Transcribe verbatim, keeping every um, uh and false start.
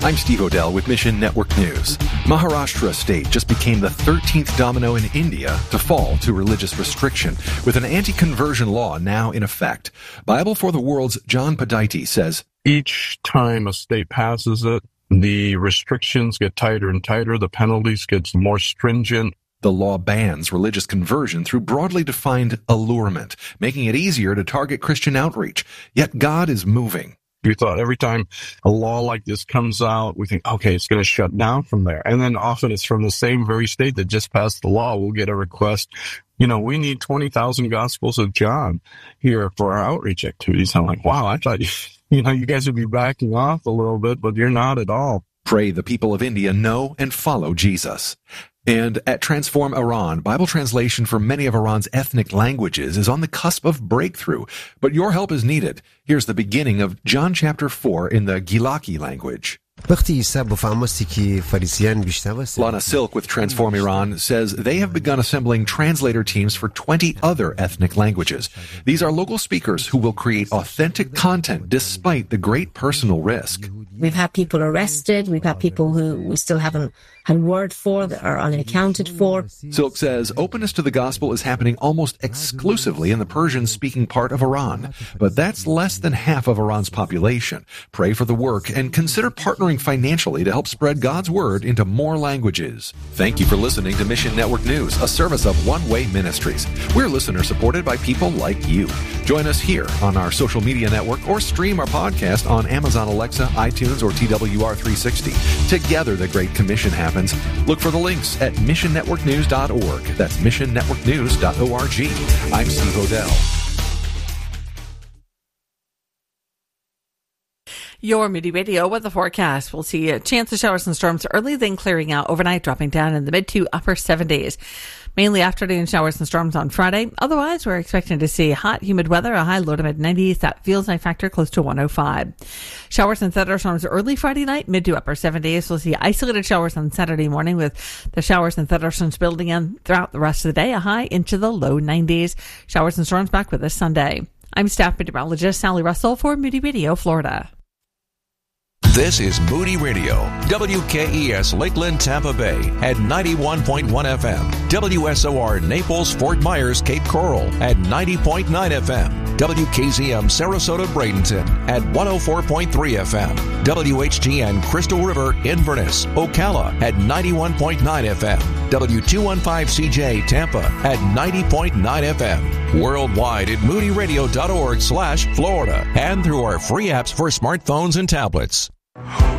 I'm Steve Odell with Mission Network News. Maharashtra state just became the thirteenth domino in India to fall to religious restriction, with an anti-conversion law now in effect. Bible for the World's John Padaiti says, each time a state passes it, the restrictions get tighter and tighter, the penalties get more stringent. The law bans religious conversion through broadly defined allurement, making it easier to target Christian outreach. Yet God is moving. We thought every time a law like this comes out, we think, okay, it's going to shut down from there. And then often it's from the same very state that just passed the law. We'll get a request, you know, we need twenty thousand Gospels of John here for our outreach activities. I'm like, wow, I thought, you, you know, you guys would be backing off a little bit, but you're not at all. Pray the people of India know and follow Jesus. And at Transform Iran, Bible translation for many of Iran's ethnic languages is on the cusp of breakthrough, but your help is needed. Here's the beginning of John chapter four in the Gilaki language. Lana Silk with Transform Iran says they have begun assembling translator teams for twenty other ethnic languages. These are local speakers who will create authentic content despite the great personal risk. We've had people arrested. We've had people who we still haven't had word for that are unaccounted for. Silk says openness to the gospel is happening almost exclusively in the Persian-speaking part of Iran, but that's less than half of Iran's population. Pray for the work and consider partnering financially to help spread God's word into more languages. Thank you for listening to Mission Network News, a service of One Way Ministries. We're listener-supported by people like you. Join us here on our social media network or stream our podcast on Amazon Alexa, iTunes, or T W R three sixty. Together, the Great Commission happens. Look for the links at mission network news dot org. That's mission network news dot org. I'm Steve Odell. Your Moody Radio weather forecast. We'll see a chance of showers and storms early, then clearing out overnight, dropping down in the mid to upper seventies. Mainly afternoon showers and storms on Friday. Otherwise, we're expecting to see hot, humid weather, a high low to mid nineties. That feels night factor close to one oh five. Showers and thunderstorms early Friday night, mid to upper seventies. We'll see isolated showers on Saturday morning with the showers and thunderstorms building in throughout the rest of the day, a high into the low nineties. Showers and storms back with us Sunday. I'm staff meteorologist Sally Russell for Moody Radio, Florida. This is Moody Radio, W K E S Lakeland, Tampa Bay at ninety-one point one F M, W S O R Naples, Fort Myers, Cape Coral at ninety point nine F M, W K Z M Sarasota, Bradenton at one oh four point three F M, W H G N Crystal River, Inverness, Ocala at ninety-one point nine F M, W two fifteen C J Tampa at ninety point nine F M, worldwide at moody radio dot org slash Florida and through our free apps for smartphones and tablets.